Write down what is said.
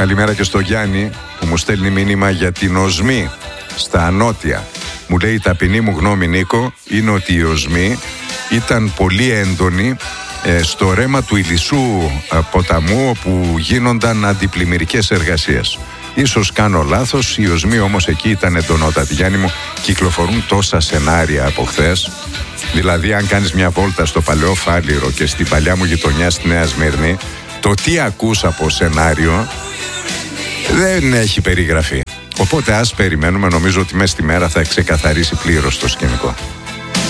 καλημέρα και στο Γιάννη που μου στέλνει μήνυμα για την οσμή στα Ανώτια. Μου λέει: η ταπεινή μου γνώμη, Νίκο, είναι ότι η οσμή ήταν πολύ έντονη στο ρέμα του Ηλισσού ποταμού, όπου γίνονταν αντιπλημμυρικές εργασίες. Ίσως κάνω λάθος, η οσμή όμως εκεί ήταν εντονότατη. Γιάννη μου, κυκλοφορούν τόσα σενάρια από χθες. Δηλαδή, αν κάνεις μια βόλτα στο Παλαιό Φάληρο και στην παλιά μου γειτονιά στη Νέα Σμύρνη, το τι ακούς από σενάριο δεν έχει περιγραφεί. Οπότε ας περιμένουμε, νομίζω ότι μέσα στη μέρα θα ξεκαθαρίσει πλήρως το σκηνικό.